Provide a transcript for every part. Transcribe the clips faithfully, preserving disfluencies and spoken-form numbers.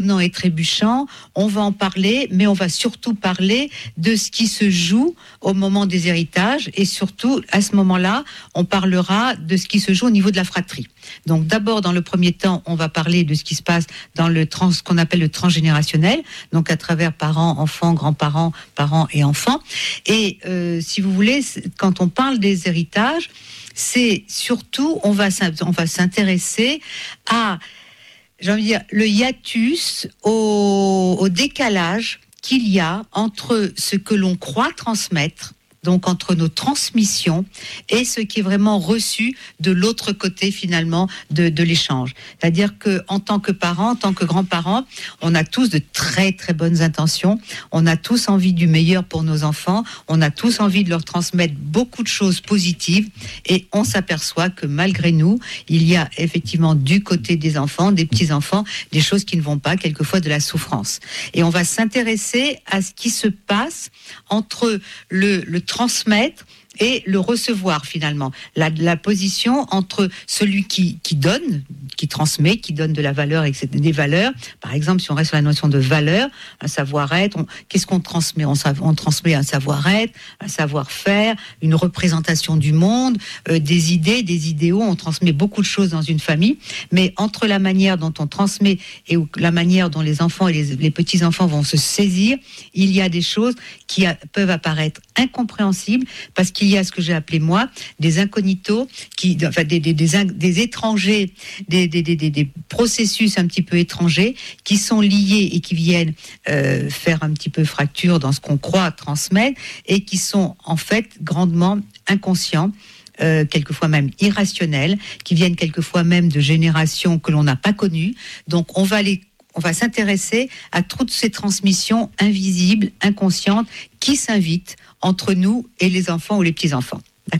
Non et trébuchant, on va en parler, mais on va surtout parler de ce qui se joue au moment des héritages et surtout à ce moment-là, on parlera de ce qui se joue au niveau de la fratrie. Donc d'abord, dans le premier temps, on va parler de ce qui se passe dans le trans, ce qu'on appelle le transgénérationnel, donc à travers parents, enfants, grands-parents, parents et enfants. Et euh, si vous voulez, quand on parle des héritages, c'est surtout, on va, on va s'intéresser à j'ai envie de dire, le hiatus au, au décalage qu'il y a entre ce que l'on croit transmettre, donc entre nos transmissions et ce qui est vraiment reçu de l'autre côté finalement de, de l'échange. C'est-à-dire que en tant que parents, en tant que grands-parents, on a tous de très très bonnes intentions, on a tous envie du meilleur pour nos enfants, on a tous envie de leur transmettre beaucoup de choses positives et on s'aperçoit que malgré nous, il y a effectivement du côté des enfants, des petits-enfants, des choses qui ne vont pas, quelquefois de la souffrance. Et on va s'intéresser à ce qui se passe entre le, le transmettre et le recevoir finalement, la, la position entre celui qui, qui donne, qui transmet, qui donne de la valeur, et cetera, des valeurs. Par exemple, si on reste sur la notion de valeur, un savoir-être, on, qu'est-ce qu'on transmet ? on, on transmet un savoir-être, un savoir-faire, une représentation du monde, euh, des idées, des idéaux. On transmet beaucoup de choses dans une famille, mais entre la manière dont on transmet et la manière dont les enfants et les, les petits-enfants vont se saisir, il y a des choses qui a, peuvent apparaître incompréhensibles parce qu'il y a ce que j'ai appelé moi des incognitos, qui, enfin des, des, des, des étrangers, des, des, des, des processus un petit peu étrangers qui sont liés et qui viennent euh, faire un petit peu fracture dans ce qu'on croit transmettre et qui sont en fait grandement inconscients. Euh, quelquefois même irrationnels, qui viennent quelquefois même de générations que l'on n'a pas connues. Donc on va les On va s'intéresser à toutes ces transmissions invisibles, inconscientes, qui s'invitent entre nous et les enfants ou les petits-enfants. D'accord ?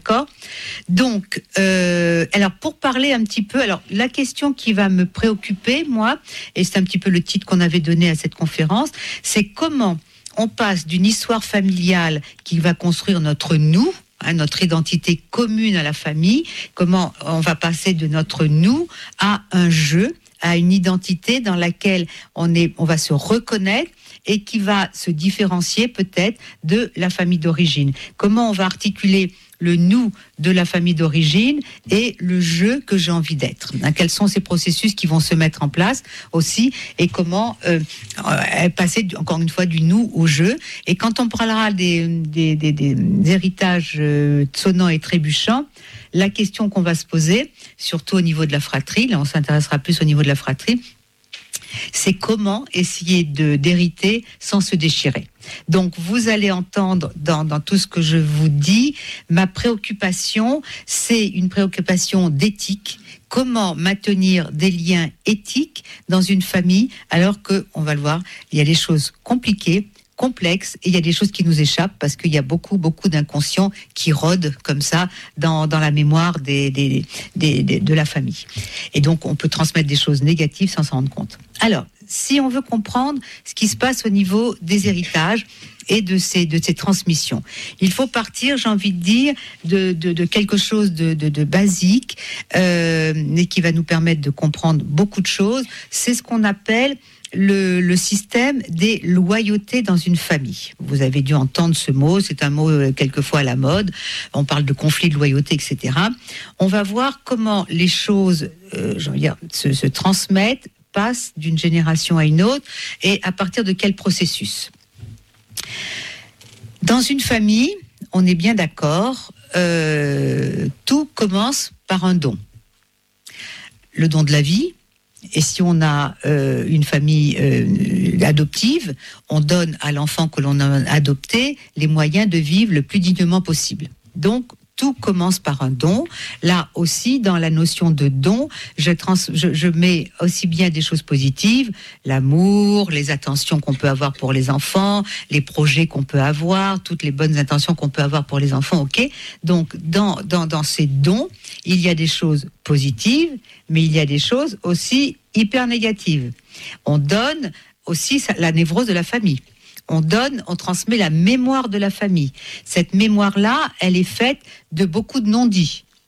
Donc, euh, alors pour parler un petit peu, alors la question qui va me préoccuper, moi, et c'est un petit peu le titre qu'on avait donné à cette conférence, c'est comment on passe d'une histoire familiale qui va construire notre nous, hein, notre identité commune à la famille, comment on va passer de notre nous à un jeu, à une identité dans laquelle on est, on va se reconnaître et qui va se différencier peut-être de la famille d'origine. Comment on va articuler le nous de la famille d'origine et le jeu que j'ai envie d'être. Hein, quels sont ces processus qui vont se mettre en place aussi et comment euh, passer encore une fois du nous au jeu. Et quand on parlera des, des, des, des héritages euh, sonnants et trébuchants, la question qu'on va se poser, surtout au niveau de la fratrie, là on s'intéressera plus au niveau de la fratrie, c'est comment essayer de, d'hériter sans se déchirer. Donc vous allez entendre dans, dans tout ce que je vous dis, ma préoccupation, c'est une préoccupation d'éthique. Comment maintenir des liens éthiques dans une famille alors que, on va le voir, il y a des choses compliquées, complexes, et il y a des choses qui nous échappent parce qu'il y a beaucoup, beaucoup d'inconscients qui rôdent comme ça dans, dans la mémoire des, des, des, des, de la famille. Et donc, on peut transmettre des choses négatives sans s'en rendre compte. Alors, si on veut comprendre ce qui se passe au niveau des héritages et de ces, de ces transmissions, il faut partir, j'ai envie de dire, de, de, de quelque chose de, de, de basique euh, et qui va nous permettre de comprendre beaucoup de choses. C'est ce qu'on appelle Le, le système des loyautés dans une famille. Vous avez dû entendre ce mot, c'est un mot euh, quelquefois à la mode, on parle de conflit de loyauté, et cetera. On va voir comment les choses euh, je veux dire, se, se transmettent, passent d'une génération à une autre, et à partir de quel processus. Dans une famille, on est bien d'accord, euh, tout commence par un don. Le don de la vie. Et si on a euh, une famille euh, adoptive, on donne à l'enfant que l'on a adopté les moyens de vivre le plus dignement possible. Donc, tout commence par un don. Là aussi, dans la notion de don, je, trans, je, je mets aussi bien des choses positives, l'amour, les attentions qu'on peut avoir pour les enfants, les projets qu'on peut avoir, toutes les bonnes intentions qu'on peut avoir pour les enfants, ok ? Donc, dans, dans, dans ces dons, il y a des choses positives, mais il y a des choses aussi hyper négatives. On donne aussi la névrose de la famille. On donne, on transmet la mémoire de la famille. Cette mémoire-là, elle est faite de beaucoup de non-dits.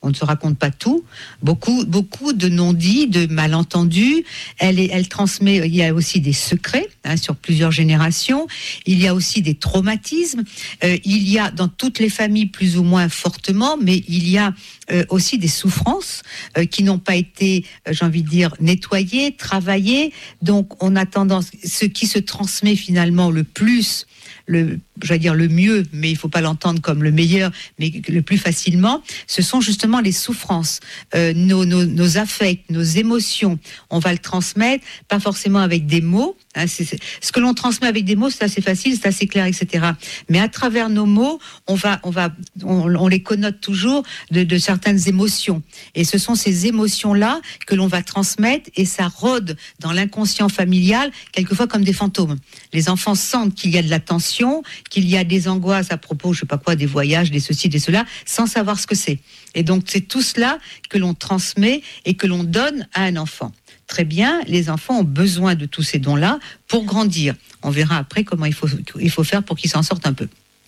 On ne se raconte pas tout. Beaucoup, beaucoup de non-dits, de malentendus. Elle, est, elle transmet. Il y a aussi des secrets hein, sur plusieurs générations. Il y a aussi des traumatismes. Euh, il y a dans toutes les familles plus ou moins fortement, mais il y a euh, aussi des souffrances euh, qui n'ont pas été, euh, j'ai envie de dire, nettoyées, travaillées. Donc, on a tendance, ce qui se transmet finalement le plus. Le, je vais dire le mieux, mais il ne faut pas l'entendre comme le meilleur, mais le plus facilement, ce sont justement les souffrances, euh, nos, nos, nos affects, nos émotions. On va le transmettre, pas forcément avec des mots. Hein, c'est, c'est, ce que l'on transmet avec des mots, c'est assez facile, c'est assez clair, et cetera. Mais à travers nos mots, on va, on va, on, on les connote toujours de, de certaines émotions. Et ce sont ces émotions-là que l'on va transmettre, et ça rôde dans l'inconscient familial, quelquefois comme des fantômes. Les enfants sentent qu'il y a de la tension, qu'il y a des angoisses à propos, je sais pas quoi, des voyages, des ceci, des cela, sans savoir ce que c'est. Et donc c'est tout cela que l'on transmet et que l'on donne à un enfant. Très bien, les enfants ont besoin de tous ces dons-là pour grandir. On verra après comment il faut, il faut faire pour qu'ils s'en sortent un peu.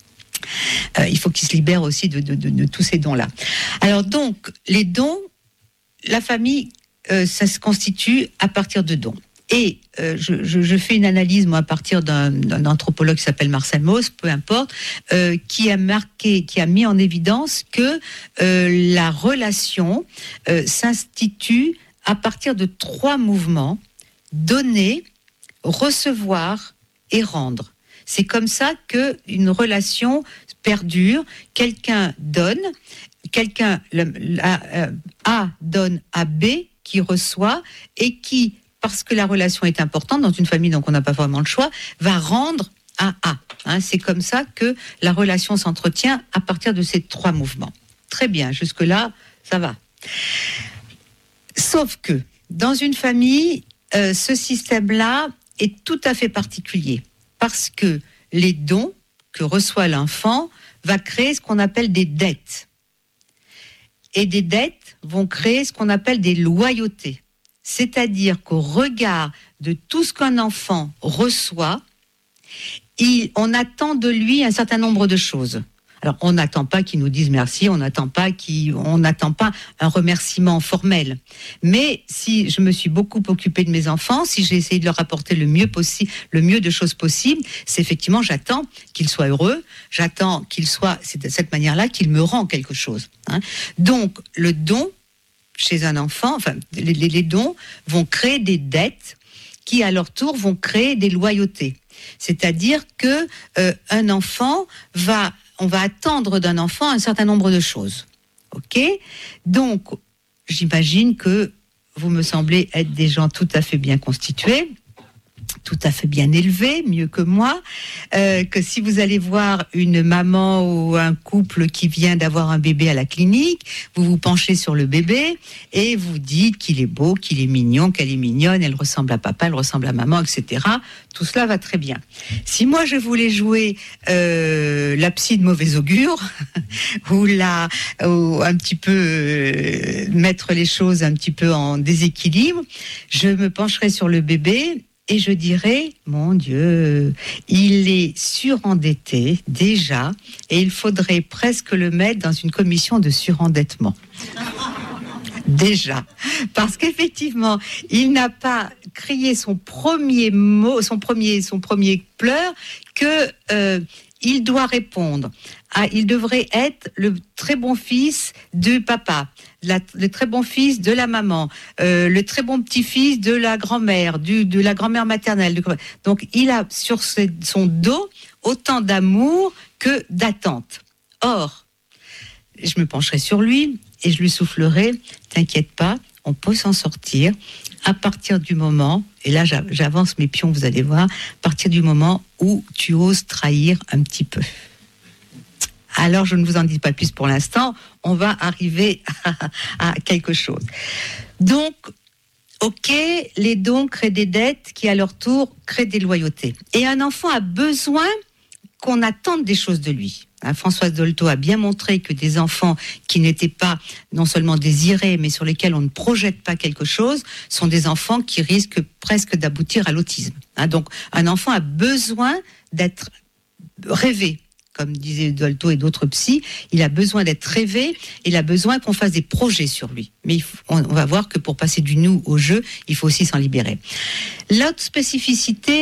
Euh, il faut qu'ils se libèrent aussi de, de, de, de tous ces dons-là. Alors donc, les dons, la famille, euh, ça se constitue à partir de dons. Et euh, je, je, je fais une analyse, moi, à partir d'un, d'un anthropologue qui s'appelle Marcel Mauss, peu importe, euh, qui a marqué, qui a mis en évidence que euh, la relation euh, s'institue à partir de trois mouvements: donner, recevoir et rendre. C'est comme ça qu'une relation perdure. Quelqu'un donne, quelqu'un A, A donne à B qui reçoit et qui, parce que la relation est importante dans une famille, donc on n'a pas vraiment le choix, va rendre à A. Hein, c'est comme ça que la relation s'entretient à partir de ces trois mouvements. Très bien, jusque-là, ça va. Sauf que, dans une famille, euh, ce système-là est tout à fait particulier, parce que les dons que reçoit l'enfant va créer ce qu'on appelle des dettes. Et des dettes vont créer ce qu'on appelle des loyautés. C'est-à-dire qu'au regard de tout ce qu'un enfant reçoit, il, on attend de lui un certain nombre de choses. Alors, on n'attend pas qu'il nous dise merci, on n'attend pas qu'il, on n'attend pas un remerciement formel. Mais si je me suis beaucoup occupée de mes enfants, si j'ai essayé de leur apporter le mieux possible, le mieux de choses possibles, c'est effectivement, j'attends qu'ils soient heureux, j'attends qu'ils soient, c'est de cette manière-là qu'il me rend quelque chose. Hein. Donc, le don chez un enfant, enfin, les, les dons vont créer des dettes qui, à leur tour, vont créer des loyautés. C'est-à-dire que euh, un enfant va on va attendre d'un enfant un certain nombre de choses. OK ? Donc, j'imagine que vous me semblez être des gens tout à fait bien constitués, tout à fait bien élevés, mieux que moi, euh, que si vous allez voir une maman ou un couple qui vient d'avoir un bébé à la clinique, vous vous penchez sur le bébé et vous dites qu'il est beau, qu'il est mignon, qu'elle est mignonne, elle ressemble à papa, elle ressemble à maman, et cetera. Tout cela va très bien. Si moi je voulais jouer euh, la psy de mauvais augure ou, la, ou un petit peu euh, mettre les choses un petit peu en déséquilibre, je me pencherais sur le bébé et je dirais, mon Dieu, il est surendetté déjà et il faudrait presque le mettre dans une commission de surendettement. Déjà, parce qu'effectivement, il n'a pas crié son premier mot, son premier, son premier pleur, que euh, il doit répondre. Ah, il devrait être le très bon fils du papa, la, le très bon fils de la maman, euh, le très bon petit-fils de la grand-mère, du, de la grand-mère maternelle. Du, donc, il a sur ce, son dos autant d'amour que d'attente. Or, je me pencherai sur lui et je lui soufflerai, t'inquiète pas, on peut s'en sortir à partir du moment, et là j'avance mes pions, vous allez voir, à partir du moment où tu oses trahir un petit peu. Alors je ne vous en dis pas plus pour l'instant, on va arriver à, à quelque chose. Donc, ok, les dons créent des dettes qui à leur tour créent des loyautés. Et un enfant a besoin qu'on attende des choses de lui. Hein, Françoise Dolto a bien montré que des enfants qui n'étaient pas non seulement désirés, mais sur lesquels on ne projette pas quelque chose, sont des enfants qui risquent presque d'aboutir à l'autisme. Hein, donc, un enfant a besoin d'être rêvé, comme disait Dolto et d'autres psys, il a besoin d'être rêvé, il a besoin qu'on fasse des projets sur lui. Mais il faut, on va voir que pour passer du nous au je, il faut aussi s'en libérer. L'autre spécificité